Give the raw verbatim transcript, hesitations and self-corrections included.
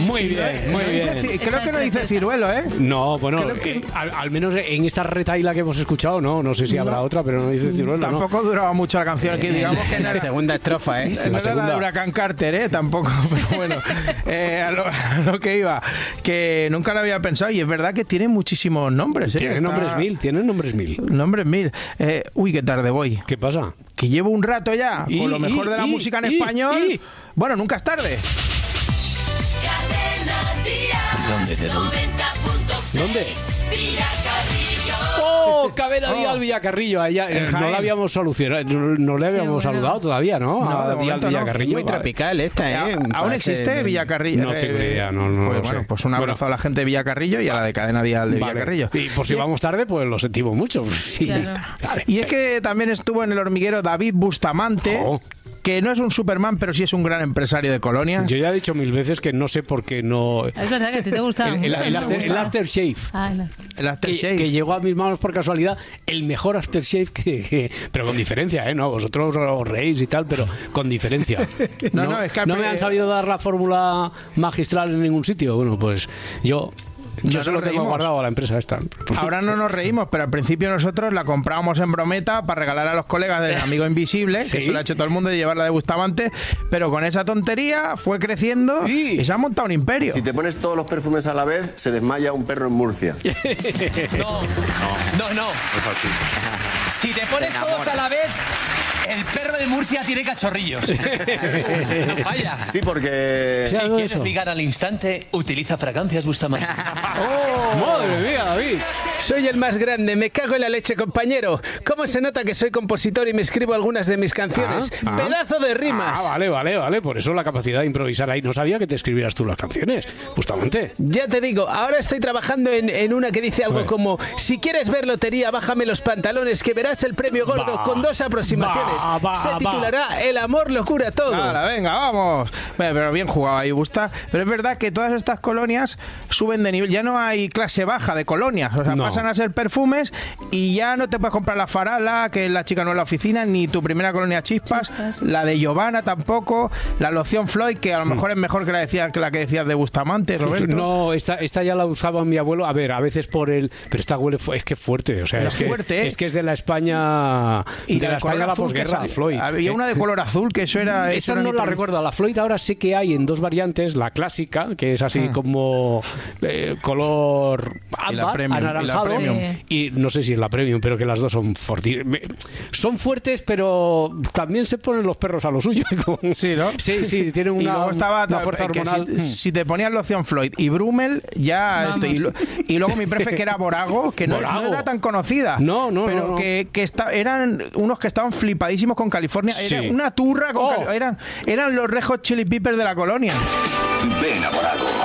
Muy bien, muy bien. Creo que no dice ciruelo, ¿eh? No, bueno, que... eh, al, al menos en esta retaila que hemos escuchado, no, no sé si habrá no, otra, pero no dice ciruelo. Tampoco no. duraba mucho la canción aquí, digamos que en la segunda estrofa, ¿eh? En la segunda. Era la de Huracán Carter, ¿eh? Tampoco, pero bueno, eh, a, lo, a lo que iba, que nunca lo había pensado y es verdad que tiene muchísimos nombres, ¿eh? Tiene nombres Está... mil, tiene nombres mil. Nombres mil. Eh, uy, qué tarde voy. ¿Qué pasa? Que llevo un rato ya y, con lo mejor y, de la y, música en y, español. Y. Bueno, nunca es tarde. ¿Dónde te doy? ¿Dónde? ¡Oh! Cadena oh. Dial Villacarrillo. Allá, eh, no la habíamos solucionado, no, no le habíamos bueno. saludado todavía, ¿no? no a Dial Villacarrillo. No. Muy vale. tropical esta, ¿eh? ¿Aún existe de... Villacarrillo? No tengo ni idea, no, no pues, lo bueno, sé. Pues un abrazo bueno. a la gente de Villacarrillo y a la de Cadena Dial de vale. Villacarrillo. Y por si ¿Sí? vamos tarde, pues lo sentimos mucho. Sí, claro. vale. Y es que también estuvo en El Hormiguero David Bustamante. Oh. Que no es un Superman, pero sí es un gran empresario de Colonia. Yo ya he dicho mil veces que no sé por qué no... Es verdad que a ti te gusta. El, el, el, after, el aftershave. Ah, el, el aftershave. Que, que llegó a mis manos por casualidad. El mejor aftershave que, que... Pero con diferencia, ¿eh? No, vosotros os reís y tal, pero con diferencia. no, no, no, es que no me han sabido dar la fórmula magistral en ningún sitio. Bueno, pues yo... Yo no se lo tengo reímos. guardado a la empresa esta. Ahora no nos reímos, pero al principio nosotros la comprábamos en brometa para regalar a los colegas del Amigo Invisible, ¿Sí? que eso lo ha hecho todo el mundo, de llevarla de Bustamante, pero con esa tontería fue creciendo sí. y se ha montado un imperio. Si te pones todos los perfumes a la vez, se desmaya un perro en Murcia. no, no, no. no. Si te pones todos a la vez... El perro de Murcia tiene cachorrillos. No falla. Sí, porque... Si quieres eso? ligar al instante, utiliza fragancias Bustamante. ¡Oh! ¡Madre mía, David! Soy el más grande, me cago en la leche, compañero. ¿Cómo se nota que soy compositor y me escribo algunas de mis canciones? Ah, ah. ¡Pedazo de rimas! Ah, vale, vale, vale. Por eso la capacidad de improvisar ahí. No sabía que te escribieras tú las canciones, Bustamante. Ya te digo, ahora estoy trabajando en, en una que dice algo bueno. como: si quieres ver lotería, bájame los pantalones, que verás el premio gordo va, con dos aproximaciones. Va, va, se titulará va. El amor lo cura todo. Ahora, venga, vamos. Pero bien jugado ahí, Busta. Pero es verdad que todas estas colonias suben de nivel. Ya no hay clase baja de colonias. O sea, no. pasan a ser perfumes y ya no te puedes comprar la Farala, que es la chica no en la oficina, ni tu primera colonia Chispas, Chispas. La de Giovanna tampoco, la loción Floyd, que a lo mejor mm. es mejor que la, decía, que la que decías de Bustamante, Roberto. No, esta, esta ya la usaba mi abuelo. A ver, a veces por el... Pero esta huele... Es que fuerte. O sea, es, es, fuerte, que, ¿eh? es que es de la España... Y de, de la España de la posguerra, Floyd. Había una de color azul que eso era... Esa no la recuerdo. La Floyd ahora sé que hay en dos variantes. La clásica, que es así mm. como eh, color ámbar, anaranjado. Y, y no sé si es la premium, pero que las dos son fuertes. Son fuertes, pero también se ponen los perros a lo suyo. Sí, ¿no? Sí, sí, tienen una, y luego estaba, una fuerza hormonal. Si, si te ponías loción Floyd y Brummel, ya... Esto, y, lo, y luego mi prefe, que era Borago, que no, no era tan conocida. No, no, pero no. no. que, que está, eran unos que estaban flipadísimos con California. Sí. Era una turra con oh. Cali- eran, eran los Red Hot Chili Peppers de la colonia. Ven a Borago.